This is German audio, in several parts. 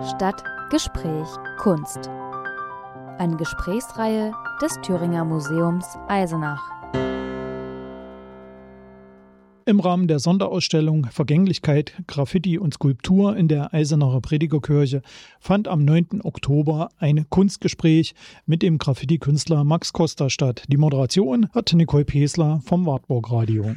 Stadt, Gespräch, Kunst. Eine Gesprächsreihe des Thüringer Museums Eisenach. Im Rahmen der Sonderausstellung Vergänglichkeit, Graffiti und Skulptur in der Eisenacher Predigerkirche fand am 9. Oktober ein Kunstgespräch mit dem Graffiti-Künstler Max Costa statt. Die Moderation hat Nicole Pesler vom Wartburg Radio.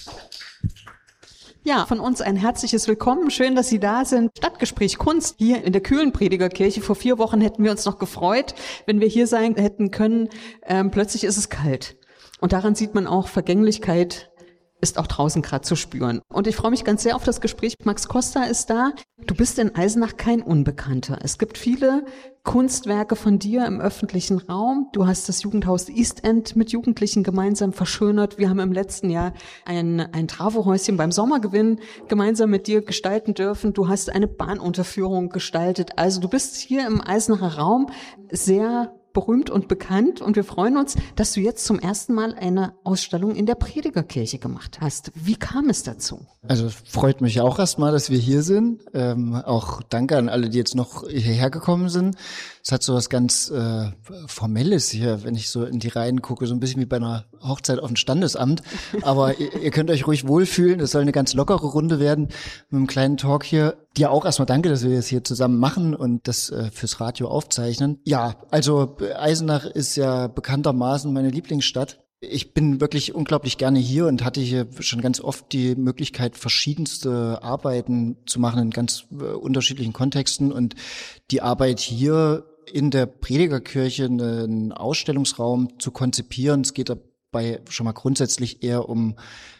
Ja, von uns ein herzliches Willkommen. Schön, dass Sie da sind. Stadtgespräch Kunst hier in der kühlen Predigerkirche. Vor 4 Wochen hätten wir uns noch gefreut, wenn wir hier sein hätten können. Plötzlich ist es kalt. Und daran sieht man auch, Vergänglichkeit ist auch draußen gerade zu spüren. Und ich freue mich ganz sehr auf das Gespräch. Max Costa ist da. Du bist in Eisenach kein Unbekannter. Es gibt viele Kunstwerke von dir im öffentlichen Raum. Du hast das Jugendhaus East End mit Jugendlichen gemeinsam verschönert. Wir haben im letzten Jahr ein Travohäuschen beim Sommergewinn gemeinsam mit dir gestalten dürfen. Du hast eine Bahnunterführung gestaltet. Also du bist hier im Eisenacher Raum sehr berühmt und bekannt, und wir freuen uns, dass du jetzt zum ersten Mal eine Ausstellung in der Predigerkirche gemacht hast. Wie kam es dazu? Also freut mich auch erstmal, dass wir hier sind. Auch danke an alle, die jetzt noch hierher gekommen sind. Es hat so was ganz Formelles hier, wenn ich so in die Reihen gucke, so ein bisschen wie bei einer Hochzeit auf dem Standesamt. Aber ihr könnt euch ruhig wohlfühlen. Es soll eine ganz lockere Runde werden mit einem kleinen Talk hier. Dir auch erstmal danke, dass wir das hier zusammen machen und das fürs Radio aufzeichnen. Ja, also Eisenach ist ja bekanntermaßen meine Lieblingsstadt. Ich bin wirklich unglaublich gerne hier und hatte hier schon ganz oft die Möglichkeit, verschiedenste Arbeiten zu machen in ganz unterschiedlichen Kontexten. Und die Arbeit hier in der Predigerkirche, einen Ausstellungsraum zu konzipieren, es geht dabei schon mal grundsätzlich eher um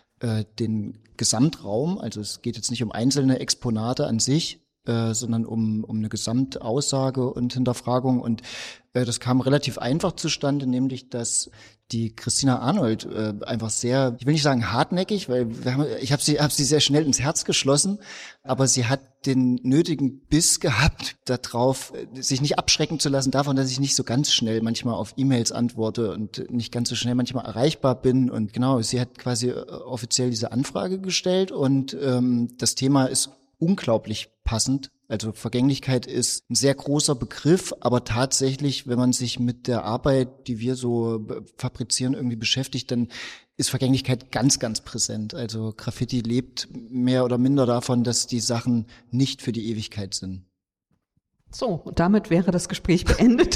den Gesamtraum. Also es geht jetzt nicht um einzelne Exponate an sich, sondern um eine Gesamtaussage und Hinterfragung. Und das kam relativ einfach zustande, nämlich dass die Christina Arnold einfach sehr, ich will nicht sagen hartnäckig, weil ich habe sie sehr schnell ins Herz geschlossen, aber sie hat den nötigen Biss gehabt, darauf sich nicht abschrecken zu lassen davon, dass ich nicht so ganz schnell manchmal auf E-Mails antworte und nicht ganz so schnell manchmal erreichbar bin. Und genau, sie hat quasi offiziell diese Anfrage gestellt, und das Thema ist unglaublich passend. Also Vergänglichkeit ist ein sehr großer Begriff, aber tatsächlich, wenn man sich mit der Arbeit, die wir so fabrizieren, irgendwie beschäftigt, dann ist Vergänglichkeit ganz, ganz präsent. Also Graffiti lebt mehr oder minder davon, dass die Sachen nicht für die Ewigkeit sind. So, und damit wäre das Gespräch beendet.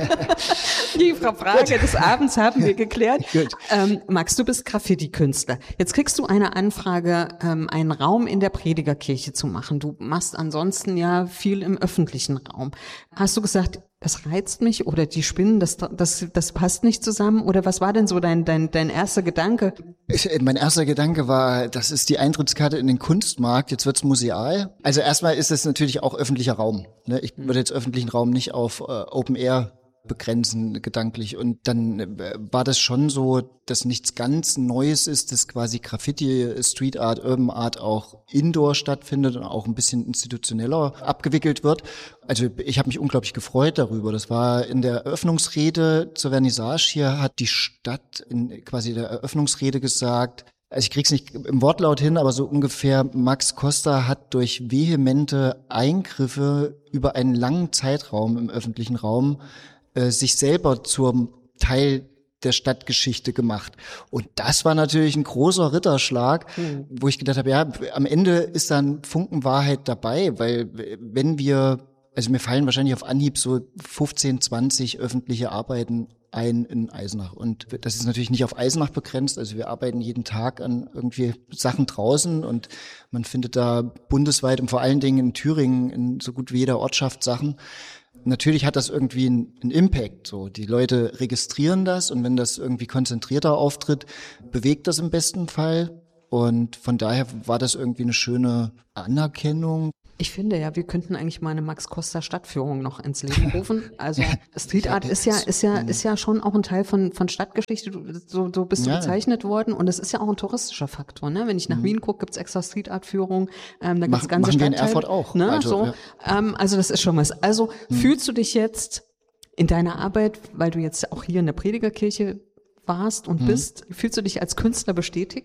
Die Frage des Abends haben wir geklärt. Max, du bist Graffiti-Künstler. Jetzt kriegst du eine Anfrage, einen Raum in der Predigerkirche zu machen. Du machst ansonsten ja viel im öffentlichen Raum. Hast du gesagt, das reizt mich, oder die spinnen, das passt nicht zusammen? Oder was war denn so dein erster Gedanke? Mein erster Gedanke war, das ist die Eintrittskarte in den Kunstmarkt, jetzt wird's museal. Also erstmal ist es natürlich auch öffentlicher Raum. Ne? Ich würde jetzt öffentlichen Raum nicht auf Open Air begrenzen gedanklich. Und dann war das schon so, dass nichts ganz Neues ist, dass quasi Graffiti, Street Art, Urban Art auch indoor stattfindet und auch ein bisschen institutioneller abgewickelt wird. Also ich habe mich unglaublich gefreut darüber. Das war in der Eröffnungsrede zur Vernissage hier, hat die Stadt in quasi der Eröffnungsrede gesagt, also ich krieg's nicht im Wortlaut hin, aber so ungefähr, Max Costa hat durch vehemente Eingriffe über einen langen Zeitraum im öffentlichen Raum sich selber zum Teil der Stadtgeschichte gemacht. Und das war natürlich ein großer Ritterschlag, wo ich gedacht habe, ja, am Ende ist da ein Funken Wahrheit dabei, weil wenn also mir fallen wahrscheinlich auf Anhieb so 15, 20 öffentliche Arbeiten ein in Eisenach. Und das ist natürlich nicht auf Eisenach begrenzt. Also wir arbeiten jeden Tag an irgendwie Sachen draußen, und man findet da bundesweit und vor allen Dingen in Thüringen in so gut wie jeder Ortschaft Sachen. Natürlich hat das irgendwie einen Impact. So, die Leute registrieren das, und wenn das irgendwie konzentrierter auftritt, bewegt das im besten Fall. Und von daher war das irgendwie eine schöne Anerkennung. Ich finde ja, wir könnten eigentlich mal eine Max Costa Stadtführung noch ins Leben rufen. Also Street Art ist ja schon auch ein Teil von Stadtgeschichte. So bist du bezeichnet worden, und es ist ja auch ein touristischer Faktor. Ne? Wenn ich nach Wien gucke, gibt's extra Street Art Führung. Da gibt's ganze Stadtteile. Machen wir in Stadtteile, Erfurt auch. Ne? Also, so. Ja. Also das ist schon was. Also fühlst du dich jetzt in deiner Arbeit, weil du jetzt auch hier in der Predigerkirche warst und bist, fühlst du dich als Künstler bestätigt?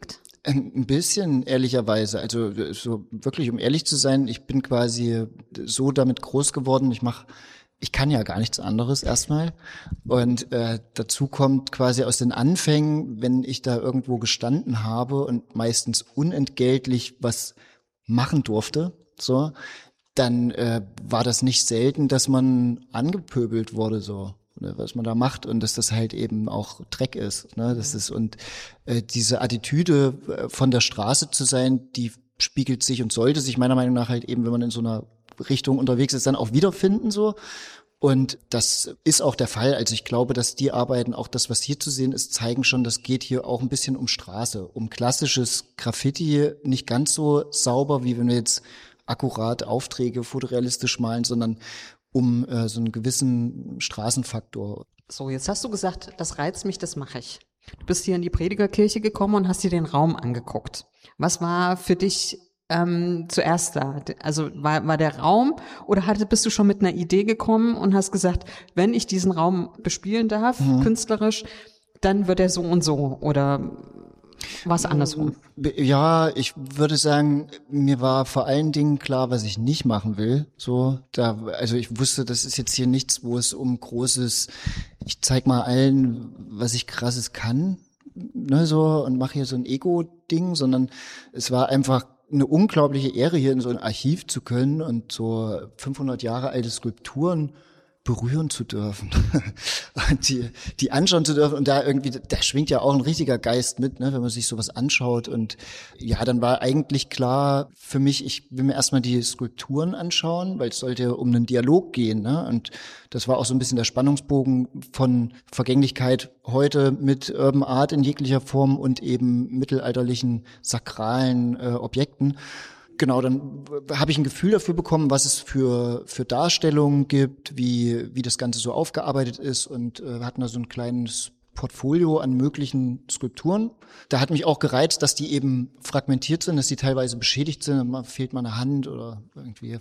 Ein bisschen, ehrlicherweise. Also so wirklich, um ehrlich zu sein, ich bin quasi so damit groß geworden. Ich kann ja gar nichts anderes erstmal. Und dazu kommt quasi aus den Anfängen, wenn ich da irgendwo gestanden habe und meistens unentgeltlich was machen durfte, so, dann war das nicht selten, dass man angepöbelt wurde, so, oder was man da macht, und dass das halt eben auch Dreck ist, ne? Das ist, und diese Attitüde von der Straße zu sein, die spiegelt sich und sollte sich meiner Meinung nach halt eben, wenn man in so einer Richtung unterwegs ist, dann auch wiederfinden, so. Und das ist auch der Fall. Also ich glaube, dass die Arbeiten, auch das, was hier zu sehen ist, zeigen schon, das geht hier auch ein bisschen um Straße, um klassisches Graffiti, nicht ganz so sauber, wie wenn wir jetzt akkurat Aufträge fotorealistisch malen, sondern um so einen gewissen Straßenfaktor. So, jetzt hast du gesagt, das reizt mich, das mache ich. Du bist hier in die Predigerkirche gekommen und hast dir den Raum angeguckt. Was war für dich zuerst da? Also war der Raum, oder bist du schon mit einer Idee gekommen und hast gesagt, wenn ich diesen Raum bespielen darf, künstlerisch, dann wird er so und so, oder war es andersrum? Ja, ich würde sagen, mir war vor allen Dingen klar, was ich nicht machen will. So, also ich wusste, das ist jetzt hier nichts, wo es um großes, ich zeig mal allen, was ich krasses kann, ne, so, und mache hier so ein Ego-Ding, sondern es war einfach eine unglaubliche Ehre, hier in so ein Archiv zu können und so 500 Jahre alte Skulpturen berühren zu dürfen und die anschauen zu dürfen, und da irgendwie, da schwingt ja auch ein richtiger Geist mit, ne, wenn man sich sowas anschaut. Und ja, dann war eigentlich klar für mich, ich will mir erstmal die Skulpturen anschauen, weil es sollte um einen Dialog gehen, ne, und das war auch so ein bisschen der Spannungsbogen von Vergänglichkeit heute mit Urban Art in jeglicher Form und eben mittelalterlichen sakralen Objekten. Genau, dann habe ich ein Gefühl dafür bekommen, was es für Darstellungen gibt, wie das Ganze so aufgearbeitet ist, und hatten da so ein kleines Portfolio an möglichen Skulpturen. Da hat mich auch gereizt, dass die eben fragmentiert sind, dass die teilweise beschädigt sind, man fehlt mal eine Hand oder irgendwie.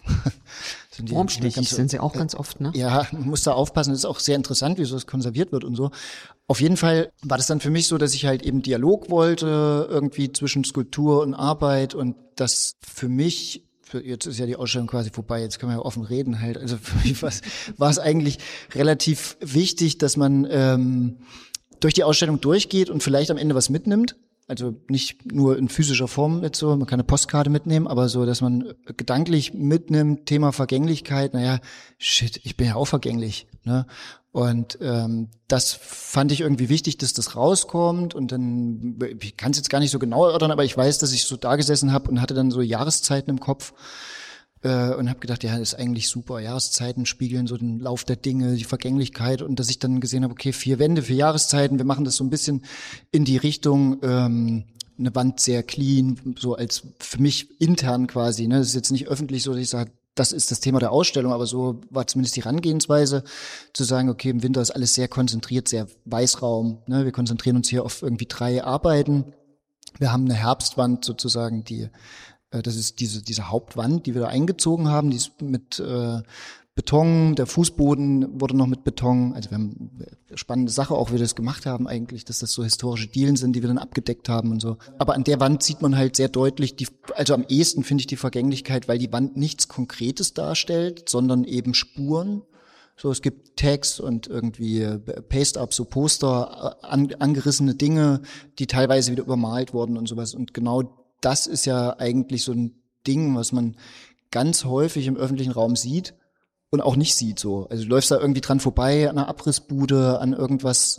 Formstichig sind sie auch ganz oft, ne? Ja, man muss da aufpassen. Das ist auch sehr interessant, wie so das konserviert wird und so. Auf jeden Fall war das dann für mich so, dass ich halt eben Dialog wollte, irgendwie zwischen Skulptur und Arbeit, und das für mich, jetzt ist ja die Ausstellung quasi vorbei, jetzt können wir ja offen reden halt, also für mich war es eigentlich relativ wichtig, dass man durch die Ausstellung durchgeht und vielleicht am Ende was mitnimmt. Also nicht nur in physischer Form jetzt so, man kann eine Postkarte mitnehmen, aber so, dass man gedanklich mitnimmt, Thema Vergänglichkeit, naja, shit, ich bin ja auch vergänglich, ne? Und das fand ich irgendwie wichtig, dass das rauskommt. Und dann, ich kann es jetzt gar nicht so genau erörtern, aber ich weiß, dass ich so da gesessen habe und hatte dann so Jahreszeiten im Kopf und habe gedacht, ja, das ist eigentlich super. Jahreszeiten spiegeln so den Lauf der Dinge, die Vergänglichkeit, und dass ich dann gesehen habe, okay, 4 Wände, 4 Jahreszeiten, wir machen das so ein bisschen in die Richtung eine Wand sehr clean, so als für mich intern quasi, ne? Das ist jetzt nicht öffentlich so, dass ich sage, das ist das Thema der Ausstellung, aber so war zumindest die Herangehensweise, zu sagen, okay, im Winter ist alles sehr konzentriert, sehr Weißraum, ne? Wir konzentrieren uns hier auf irgendwie 3 Arbeiten. Wir haben eine Herbstwand sozusagen, das ist diese Hauptwand, die wir da eingezogen haben, die ist mit Beton, der Fußboden wurde noch mit Beton, also wir haben eine spannende Sache auch, wie wir das gemacht haben eigentlich, dass das so historische Dielen sind, die wir dann abgedeckt haben und so. Aber an der Wand sieht man halt sehr deutlich, also am ehesten finde ich die Vergänglichkeit, weil die Wand nichts Konkretes darstellt, sondern eben Spuren. So, es gibt Tags und irgendwie Paste-Ups, so Poster, angerissene Dinge, die teilweise wieder übermalt wurden und sowas. Und genau das ist ja eigentlich so ein Ding, was man ganz häufig im öffentlichen Raum sieht und auch nicht sieht so. Also du läufst da irgendwie dran vorbei, an einer Abrissbude, an irgendwas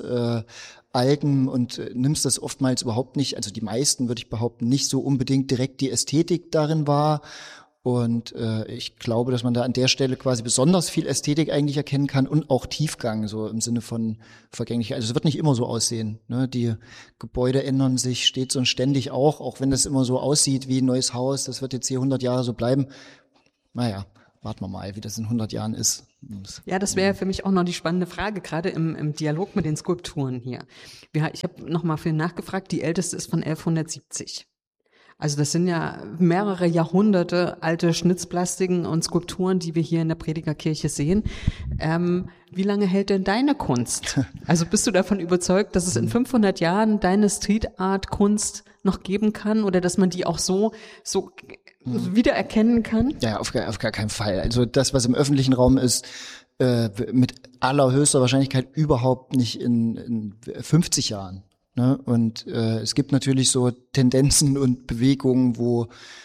Altem, und nimmst das oftmals überhaupt nicht, also die meisten, würde ich behaupten, nicht so unbedingt direkt die Ästhetik darin wahr. Und ich glaube, dass man da an der Stelle quasi besonders viel Ästhetik eigentlich erkennen kann und auch Tiefgang, so im Sinne von Vergänglichkeit. Also es wird nicht immer so aussehen, ne? Die Gebäude ändern sich stets und ständig auch wenn das immer so aussieht wie ein neues Haus, das wird jetzt hier 100 Jahre so bleiben. Naja, warten wir mal, wie das in 100 Jahren ist. Ja, das wäre für mich auch noch die spannende Frage, gerade im Dialog mit den Skulpturen hier. Ich habe noch mal für nachgefragt, die älteste ist von 1170. Also das sind ja mehrere Jahrhunderte alte Schnitzplastiken und Skulpturen, die wir hier in der Predigerkirche sehen. Wie lange hält denn deine Kunst? Also bist du davon überzeugt, dass es in 500 Jahren deine Street-Art-Kunst noch geben kann oder dass man die auch so wiedererkennen kann? Ja, auf gar keinen Fall. Also das, was im öffentlichen Raum ist, mit allerhöchster Wahrscheinlichkeit überhaupt nicht in 50 Jahren. Ne? Und es gibt natürlich so Tendenzen und Bewegungen, wo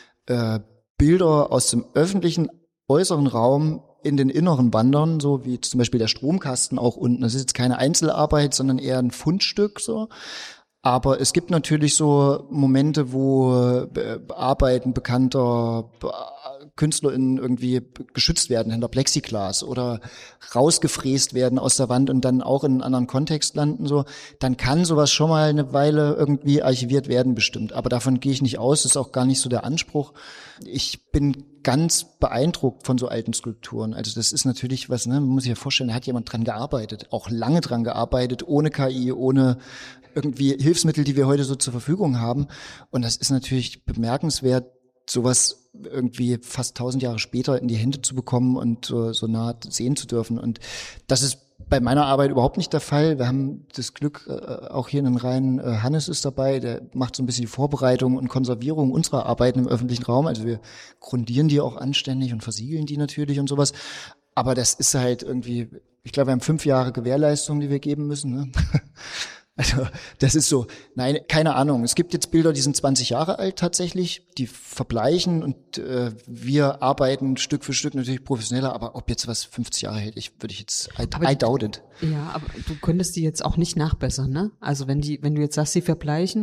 Bilder aus dem öffentlichen äußeren Raum in den inneren wandern, so wie zum Beispiel der Stromkasten auch unten. Das ist jetzt keine Einzelarbeit, sondern eher ein Fundstück so. Aber es gibt natürlich so Momente, wo Arbeiten bekannter KünstlerInnen irgendwie geschützt werden hinter Plexiglas oder rausgefräst werden aus der Wand und dann auch in einen anderen Kontext landen, so, dann kann sowas schon mal eine Weile irgendwie archiviert werden, bestimmt. Aber davon gehe ich nicht aus, das ist auch gar nicht so der Anspruch. Ich bin ganz beeindruckt von so alten Skulpturen. Also das ist natürlich was, ne, man muss sich ja vorstellen, da hat jemand dran gearbeitet, auch lange dran gearbeitet, ohne KI, ohne irgendwie Hilfsmittel, die wir heute so zur Verfügung haben. Und das ist natürlich bemerkenswert, sowas irgendwie fast 1000 Jahre später in die Hände zu bekommen und so nah sehen zu dürfen. Und das ist bei meiner Arbeit überhaupt nicht der Fall. Wir haben das Glück, auch hier in den Reihen, Hannes ist dabei, der macht so ein bisschen die Vorbereitung und Konservierung unserer Arbeiten im öffentlichen Raum. Also wir grundieren die auch anständig und versiegeln die natürlich und sowas. Aber das ist halt irgendwie, ich glaube, wir haben 5 Jahre Gewährleistung, die wir geben müssen, ne? Also das ist so, nein, keine Ahnung. Es gibt jetzt Bilder, die sind 20 Jahre alt tatsächlich, die verbleichen und wir arbeiten Stück für Stück natürlich professioneller, aber ob jetzt was 50 Jahre hält, würde ich jetzt, I doubt it. Ja, aber du könntest die jetzt auch nicht nachbessern, ne? Also wenn du jetzt sagst, sie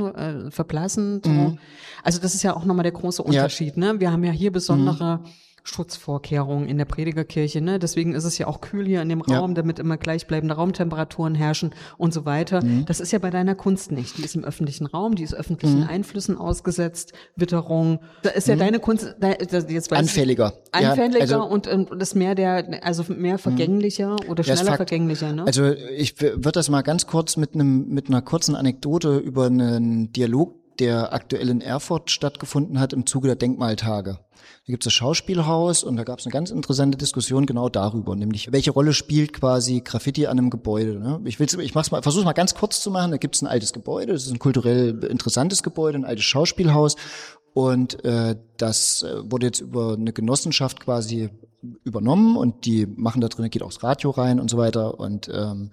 verblassen, so. Also das ist ja auch nochmal der große Unterschied, ne? Wir haben ja hier besondere Schutzvorkehrungen in der Predigerkirche, ne? Deswegen ist es ja auch kühl hier in dem Raum, damit immer gleichbleibende Raumtemperaturen herrschen und so weiter. Das ist ja bei deiner Kunst nicht. Die ist im öffentlichen Raum, die ist öffentlichen Einflüssen ausgesetzt, Witterung. Da ist ja deine Kunst jetzt anfälliger. Anfälliger, ja, und das mehr mehr vergänglicher oder schneller vergänglicher, ne? Also ich würde das mal ganz kurz mit einer kurzen Anekdote über einen Dialog, der aktuell in Erfurt stattgefunden hat im Zuge der Denkmaltage. Da gibt es das Schauspielhaus und da gab es eine ganz interessante Diskussion genau darüber, nämlich welche Rolle spielt quasi Graffiti an einem Gebäude. Ne? Ich versuche es mal ganz kurz zu machen. Da gibt es ein altes Gebäude, das ist ein kulturell interessantes Gebäude, ein altes Schauspielhaus und das wurde jetzt über eine Genossenschaft quasi übernommen und die machen da drin, geht auch das Radio rein und so weiter und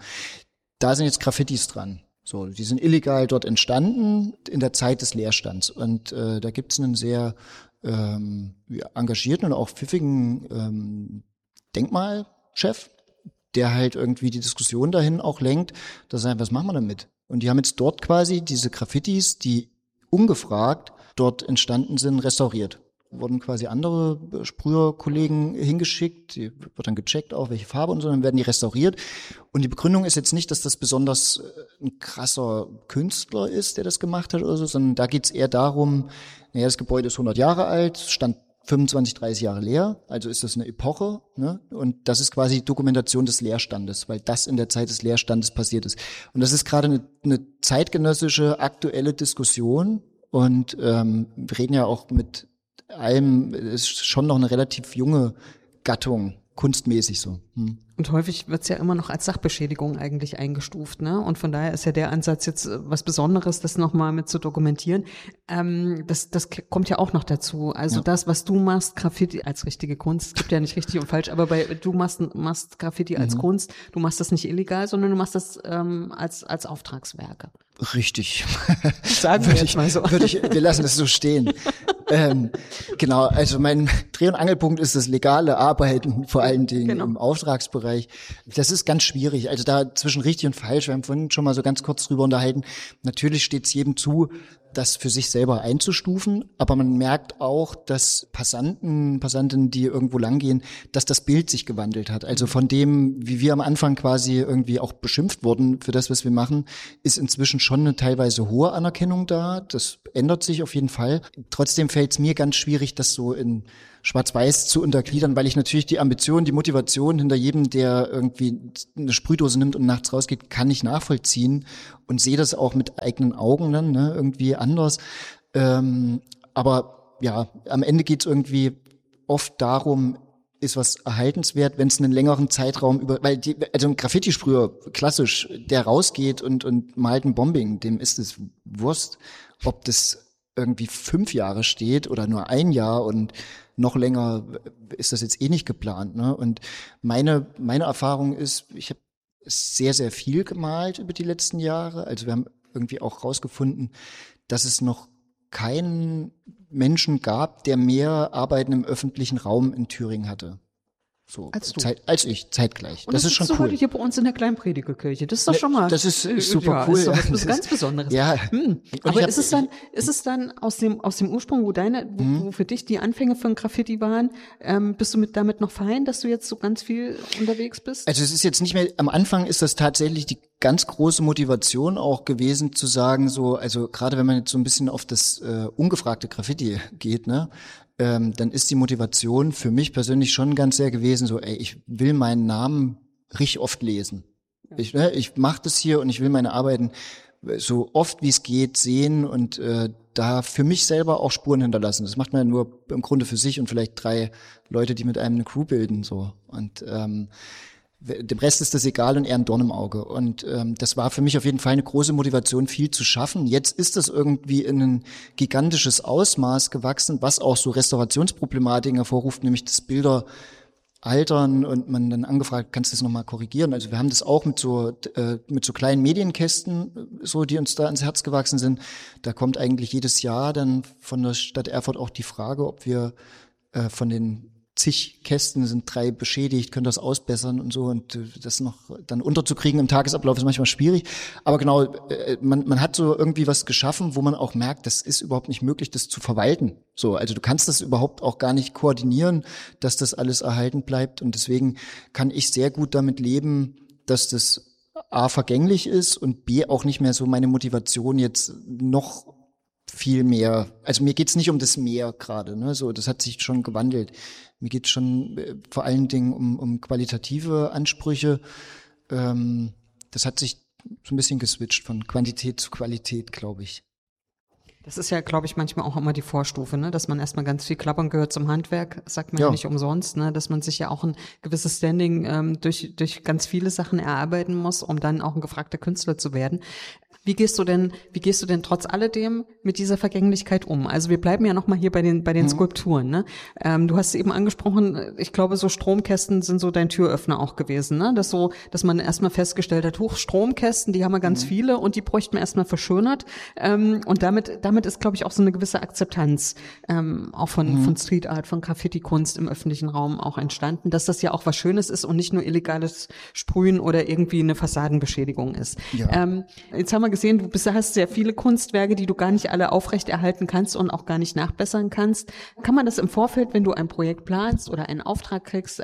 da sind jetzt Graffitis dran. So, die sind illegal dort entstanden in der Zeit des Leerstands und da gibt es einen sehr engagierten und auch pfiffigen Denkmalchef, der halt irgendwie die Diskussion dahin auch lenkt, dass er sagt, was machen wir damit? Und die haben jetzt dort quasi diese Graffitis, die ungefragt dort entstanden sind, restauriert. Wurden quasi andere Sprüherkollegen hingeschickt, die wird dann gecheckt auch, welche Farbe und so, dann werden die restauriert. Und die Begründung ist jetzt nicht, dass das besonders ein krasser Künstler ist, der das gemacht hat oder so, sondern da geht's eher darum, naja, das Gebäude ist 100 Jahre alt, stand 25, 30 Jahre leer, also ist das eine Epoche, ne? Und das ist quasi Dokumentation des Leerstandes, weil das in der Zeit des Leerstandes passiert ist. Und das ist gerade eine zeitgenössische, aktuelle Diskussion und wir reden ja auch mit allem, ist schon noch eine relativ junge Gattung, kunstmäßig so. Und häufig wird's ja immer noch als Sachbeschädigung eigentlich eingestuft, ne? Und von daher ist ja der Ansatz jetzt was Besonderes, das nochmal mit zu dokumentieren. Das kommt ja auch noch dazu. Also das, was du machst, Graffiti als richtige Kunst, gibt ja nicht richtig und falsch, aber du machst Graffiti als Kunst, du machst das nicht illegal, sondern du machst das als Auftragswerke. Richtig. Sagen wir jetzt mal so. Wir lassen das so stehen. Genau, also mein Dreh- und Angelpunkt ist das legale Arbeiten, vor allen Dingen im Auftragsbereich. Das ist ganz schwierig. Also da zwischen richtig und falsch, wir haben vorhin schon mal so ganz kurz drüber unterhalten. Natürlich steht es jedem zu, das für sich selber einzustufen, aber man merkt auch, dass Passanten, die irgendwo langgehen, dass das Bild sich gewandelt hat. Also von dem, wie wir am Anfang quasi irgendwie auch beschimpft wurden für das, was wir machen, ist inzwischen schon eine teilweise hohe Anerkennung da. Das ändert sich auf jeden Fall. Trotzdem fällt es mir ganz schwierig, das so in Schwarz-Weiß zu untergliedern, weil ich natürlich die Ambition, die Motivation hinter jedem, der irgendwie eine Sprühdose nimmt und nachts rausgeht, kann ich nachvollziehen und sehe das auch mit eigenen Augen dann, ne, irgendwie anders. Aber ja, am Ende geht's irgendwie oft darum, ist was erhaltenswert, wenn es einen längeren Zeitraum weil also ein Graffiti-Sprüher, klassisch, der rausgeht und malt ein Bombing, dem ist es Wurst, ob das irgendwie 5 Jahre steht oder nur 1 Jahr und noch länger ist das jetzt eh nicht geplant, ne? Und meine Erfahrung ist, ich habe sehr, sehr viel gemalt über die letzten Jahre. Also wir haben irgendwie auch rausgefunden, dass es noch keinen Menschen gab, der mehr Arbeiten im öffentlichen Raum in Thüringen hatte. So, als du. Als ich, zeitgleich. Und das ist schon cool. heute hier bei uns in der kleinen Predigerkirche. Das ist doch schon mal. Das ist super cool. Das ist was ganz Besonderes. Ja. Aber ist es dann aus dem Ursprung, wo für dich die Anfänge von Graffiti waren, bist du damit noch fein, dass du jetzt so ganz viel unterwegs bist? Also es ist jetzt nicht mehr, am Anfang ist das tatsächlich die ganz große Motivation auch gewesen zu sagen, so, also gerade wenn man jetzt so ein bisschen auf das ungefragte Graffiti geht, ne, dann ist die Motivation für mich persönlich schon ganz sehr gewesen, so, ich will meinen Namen richtig oft lesen. Ja. Ich mache das hier und ich will meine Arbeiten so oft wie es geht sehen und da für mich selber auch Spuren hinterlassen. Das macht man ja nur im Grunde für sich und vielleicht 3 Leute, die mit einem eine Crew bilden, so. Und dem Rest ist das egal und eher ein Dorn im Auge. Und das war für mich auf jeden Fall eine große Motivation, viel zu schaffen. Jetzt ist das irgendwie in ein gigantisches Ausmaß gewachsen, was auch so Restaurationsproblematiken hervorruft, nämlich dass Bilder altern und man dann angefragt, kannst du das nochmal korrigieren? Also wir haben das auch mit so kleinen Medienkästen, so, die uns da ins Herz gewachsen sind. Da kommt eigentlich jedes Jahr dann von der Stadt Erfurt auch die Frage, ob wir von den zig Kästen sind 3 beschädigt, können das ausbessern und so, und das noch dann unterzukriegen im Tagesablauf ist manchmal schwierig. Aber genau, man hat so irgendwie was geschaffen, wo man auch merkt, das ist überhaupt nicht möglich, das zu verwalten. So, also du kannst das überhaupt auch gar nicht koordinieren, dass das alles erhalten bleibt, und deswegen kann ich sehr gut damit leben, dass das A, vergänglich ist und B, auch nicht mehr so meine Motivation jetzt noch viel mehr, also mir geht's nicht um das Mehr gerade, ne, so, das hat sich schon gewandelt. Mir geht's schon vor allen Dingen um qualitative Ansprüche. Das hat sich so ein bisschen geswitcht von Quantität zu Qualität, glaube ich. Das ist ja, glaube ich, manchmal auch immer die Vorstufe, ne? Dass man erstmal ganz viel klappern gehört zum Handwerk, sagt man ja nicht umsonst, ne? Dass man sich ja auch ein gewisses Standing durch ganz viele Sachen erarbeiten muss, um dann auch ein gefragter Künstler zu werden. Wie gehst du denn trotz alledem mit dieser Vergänglichkeit um? Also wir bleiben ja nochmal hier bei den Skulpturen, ne? Du hast eben angesprochen, ich glaube, so Stromkästen sind so dein Türöffner auch gewesen, ne? Dass man erstmal festgestellt hat, Stromkästen, die haben wir ganz viele und die bräuchten wir erstmal verschönert. Und damit ist, glaube ich, auch so eine gewisse Akzeptanz auch von Street Art, von Graffiti-Kunst im öffentlichen Raum auch entstanden, dass das ja auch was Schönes ist und nicht nur illegales Sprühen oder irgendwie eine Fassadenbeschädigung ist. Ja. Jetzt haben wir gesehen, du hast sehr viele Kunstwerke, die du gar nicht alle aufrechterhalten kannst und auch gar nicht nachbessern kannst. Kann man das im Vorfeld, wenn du ein Projekt planst oder einen Auftrag kriegst,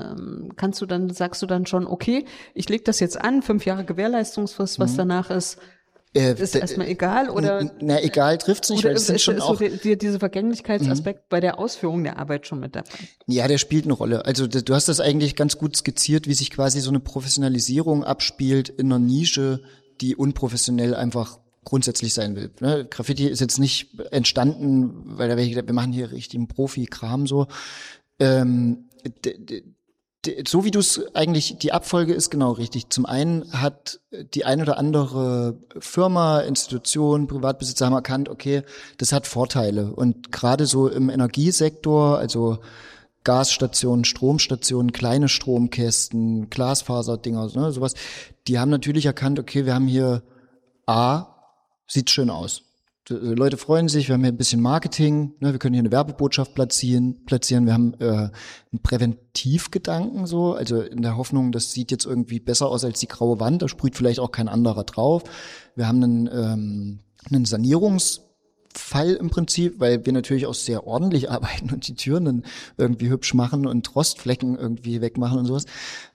sagst du dann schon, okay, ich lege das jetzt an, 5 Jahre Gewährleistungsfrist, was danach ist, ist erstmal egal, oder? Na, egal trifft's nicht, weil es sind schon auch. Ist so dieser Vergänglichkeitsaspekt bei der Ausführung der Arbeit schon mit dabei? Ja, der spielt eine Rolle. Also du hast das eigentlich ganz gut skizziert, wie sich quasi so eine Professionalisierung abspielt in einer Nische, die unprofessionell einfach grundsätzlich sein will. Ne? Graffiti ist jetzt nicht entstanden, weil da welche, wir machen hier richtigen Profi-Kram so. So wie du es eigentlich, die Abfolge ist genau richtig. Zum einen hat die ein oder andere Firma, Institution, Privatbesitzer haben erkannt, okay, das hat Vorteile. Und gerade so im Energiesektor, also Gasstationen, Stromstationen, kleine Stromkästen, Glasfaserdinger, ne, sowas, die haben natürlich erkannt, okay, wir haben hier sieht schön aus. Die Leute freuen sich, wir haben hier ein bisschen Marketing, ne, wir können hier eine Werbebotschaft platzieren, wir haben einen Präventivgedanken so, also in der Hoffnung, das sieht jetzt irgendwie besser aus als die graue Wand, da sprüht vielleicht auch kein anderer drauf. Wir haben einen Sanierungsfall im Prinzip, weil wir natürlich auch sehr ordentlich arbeiten und die Türen dann irgendwie hübsch machen und Rostflecken irgendwie wegmachen und sowas.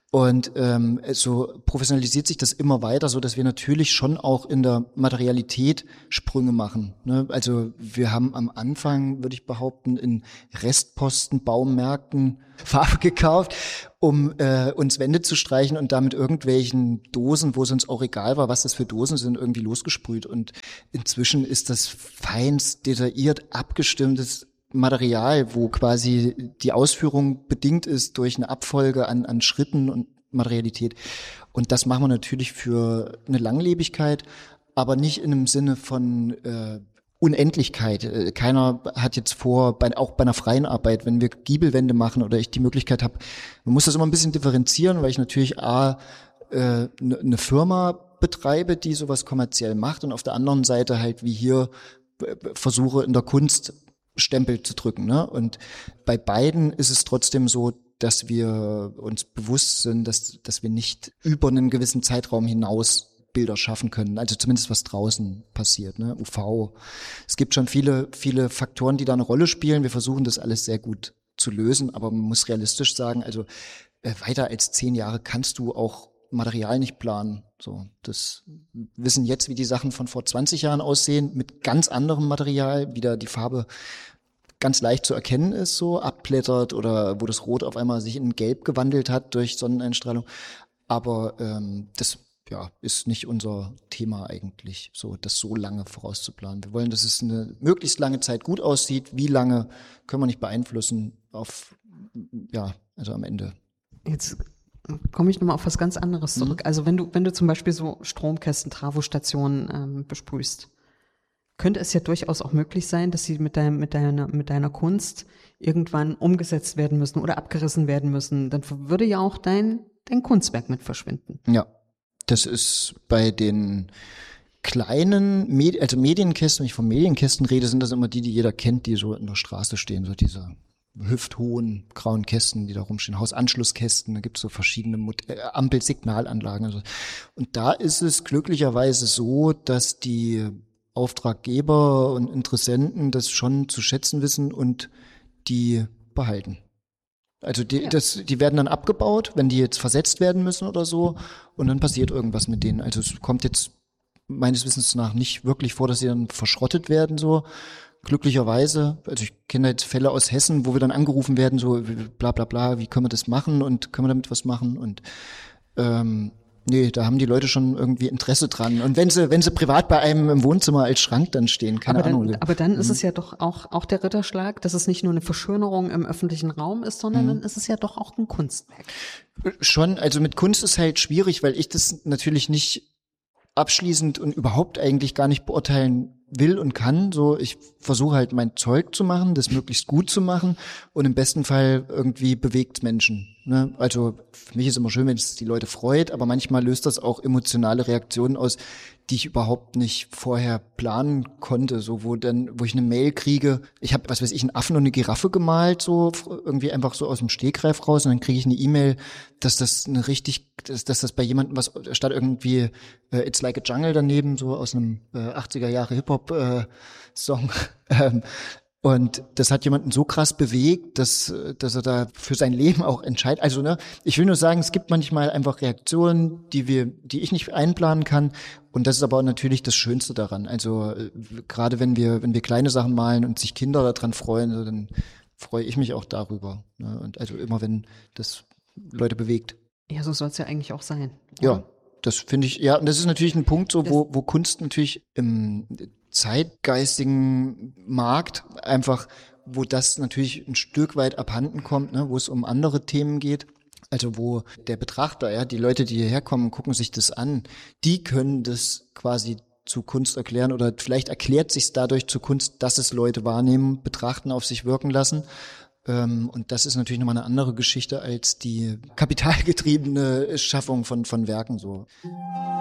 Und so professionalisiert sich das immer weiter, so dass wir natürlich schon auch in der Materialität Sprünge machen. Ne? Also wir haben am Anfang, würde ich behaupten, in Restposten, Baumärkten Farbe gekauft, um uns Wände zu streichen und damit irgendwelchen Dosen, wo es uns auch egal war, was das für Dosen sind, irgendwie losgesprüht. Und inzwischen ist das feinst detailliert abgestimmtes Material, wo quasi die Ausführung bedingt ist durch eine Abfolge an Schritten und Materialität. Und das machen wir natürlich für eine Langlebigkeit, aber nicht in einem Sinne von Unendlichkeit. Keiner hat jetzt vor, auch bei einer freien Arbeit, wenn wir Giebelwände machen oder ich die Möglichkeit habe, man muss das immer ein bisschen differenzieren, weil ich natürlich eine Firma betreibe, die sowas kommerziell macht und auf der anderen Seite halt wie hier versuche in der Kunst Stempel zu drücken, ne? Und bei beiden ist es trotzdem so, dass wir uns bewusst sind, dass wir nicht über einen gewissen Zeitraum hinaus Bilder schaffen können. Also zumindest was draußen passiert, ne? UV. Es gibt schon viele Faktoren, die da eine Rolle spielen. Wir versuchen das alles sehr gut zu lösen, aber man muss realistisch sagen, also weiter als 10 Jahre kannst du auch Material nicht planen. So, das wissen jetzt, wie die Sachen von vor 20 Jahren aussehen, mit ganz anderem Material, wie da die Farbe ganz leicht zu erkennen ist, so abblättert oder wo das Rot auf einmal sich in Gelb gewandelt hat durch Sonneneinstrahlung. Aber das ist nicht unser Thema eigentlich, so das so lange vorauszuplanen. Wir wollen, dass es eine möglichst lange Zeit gut aussieht. Wie lange können wir nicht beeinflussen also am Ende. Jetzt komme ich nochmal auf was ganz anderes zurück. Also wenn du zum Beispiel so Stromkästen, Travostationen besprühst, könnte es ja durchaus auch möglich sein, dass sie mit deiner Kunst irgendwann umgesetzt werden müssen oder abgerissen werden müssen. Dann würde ja auch dein Kunstwerk mit verschwinden. Ja, das ist bei den kleinen Medienkästen, wenn ich von Medienkästen rede, sind das immer die jeder kennt, die so in der Straße stehen, so diese hüfthohen grauen Kästen, die da rumstehen, Hausanschlusskästen, da gibt es so verschiedene Ampelsignalanlagen. Also. Und da ist es glücklicherweise so, dass die Auftraggeber und Interessenten das schon zu schätzen wissen und die behalten. Also die werden dann abgebaut, wenn die jetzt versetzt werden müssen oder so, und dann passiert irgendwas mit denen. Also es kommt jetzt meines Wissens nach nicht wirklich vor, dass sie dann verschrottet werden, so. Glücklicherweise, also ich kenne jetzt Fälle aus Hessen, wo wir dann angerufen werden, so bla bla bla, wie können wir das machen und können wir damit was machen, und nee, da haben die Leute schon irgendwie Interesse dran. Und wenn sie privat bei einem im Wohnzimmer als Schrank dann stehen, keine Ahnung. Aber dann ist es ja doch auch der Ritterschlag, dass es nicht nur eine Verschönerung im öffentlichen Raum ist, sondern dann ist es ja doch auch ein Kunstwerk. Schon, also mit Kunst ist halt schwierig, weil ich das natürlich nicht abschließend und überhaupt eigentlich gar nicht beurteilen will und kann. So, ich versuche halt mein Zeug zu machen, das möglichst gut zu machen, und im besten Fall irgendwie bewegt Menschen. Ne? Also für mich ist immer schön, wenn es die Leute freut, aber manchmal löst das auch emotionale Reaktionen aus, die ich überhaupt nicht vorher planen konnte. So, wo ich eine Mail kriege, ich habe, was weiß ich, einen Affen und eine Giraffe gemalt, so irgendwie einfach so aus dem Stegreif raus, und dann kriege ich eine E-Mail, dass das bei jemandem was statt irgendwie It's Like a Jungle daneben, so aus einem 80er Jahre Hip-Hop-Song. Und das hat jemanden so krass bewegt, dass er da für sein Leben auch entscheidet. Also, ne, ich will nur sagen, es gibt manchmal einfach Reaktionen, die ich nicht einplanen kann. Und das ist aber natürlich das Schönste daran. Also, gerade wenn wir kleine Sachen malen und sich Kinder daran freuen, so, dann freue ich mich auch darüber. Ne? Und also immer, wenn das Leute bewegt. Ja, so soll es ja eigentlich auch sein. Oder? Ja, das finde ich, ja, und das ist natürlich ein Punkt, so, wo Kunst natürlich im zeitgeistigen Markt einfach, wo das natürlich ein Stück weit abhanden kommt, ne, wo es um andere Themen geht. Also wo der Betrachter, ja, die Leute, die hierher kommen, gucken sich das an, die können das quasi zu Kunst erklären, oder vielleicht erklärt sich es dadurch zu Kunst, dass es Leute wahrnehmen, betrachten, auf sich wirken lassen. Und das ist natürlich nochmal eine andere Geschichte als die kapitalgetriebene Schaffung von Werken so.